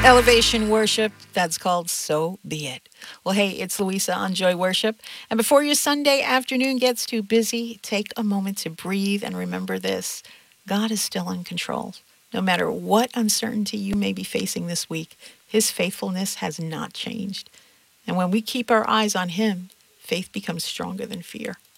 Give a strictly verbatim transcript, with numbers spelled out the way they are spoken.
Elevation worship, that's called So Be It. Well, hey, it's Louisa on Joy Worship. And before your Sunday afternoon gets too busy, take a moment to breathe and remember this: God is still in control. No matter what uncertainty you may be facing this week, His faithfulness has not changed. And when we keep our eyes on Him, faith becomes stronger than fear.